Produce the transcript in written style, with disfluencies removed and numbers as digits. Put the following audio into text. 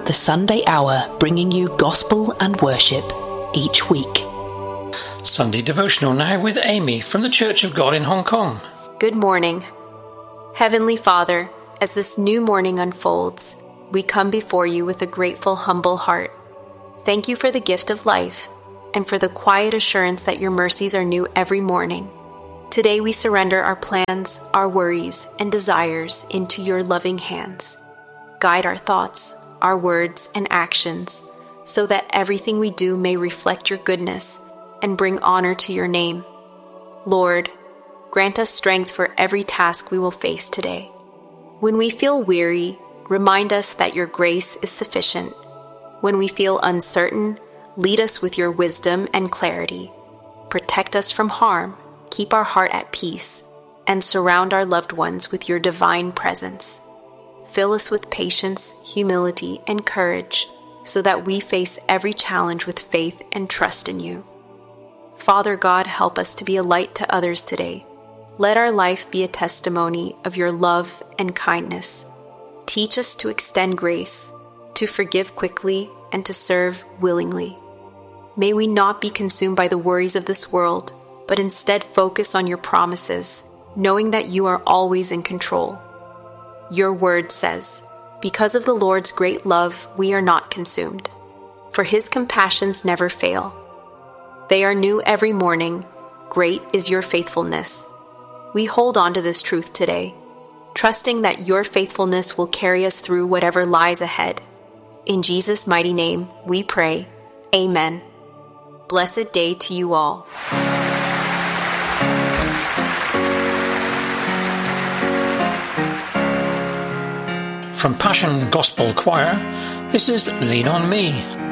the Sunday Hour, bringing you gospel and worship each week. Sunday devotional now with Amy from the Church of God in Hong Kong. Good morning. Heavenly Father, as this new morning unfolds, we come before you with a grateful, humble heart. Thank you for the gift of life and for the quiet assurance that your mercies are new every morning. Today we surrender our plans, our worries, and desires into your loving hands. Guide our thoughts, our words, and actions, so that everything we do may reflect your goodness and bring honor to your name. Lord, grant us strength for every task we will face today. When we feel weary, remind us that your grace is sufficient. When we feel uncertain, lead us with your wisdom and clarity. Protect us from harm, keep our heart at peace, and surround our loved ones with your divine presence. Fill us with patience, humility, and courage, so that we face every challenge with faith and trust in you. Father God, help us to be a light to others today. Let our life be a testimony of your love and kindness. Teach us to extend grace, to forgive quickly, and to serve willingly. May we not be consumed by the worries of this world, but instead focus on your promises, knowing that you are always in control. Your word says, "Because of the Lord's great love, we are not consumed, for his compassions never fail. They are new every morning. Great is your faithfulness." We hold on to this truth today, trusting that your faithfulness will carry us through whatever lies ahead. In Jesus' mighty name, we pray. Amen. Blessed day to you all. From Passion Gospel Choir, this is Lean on Me.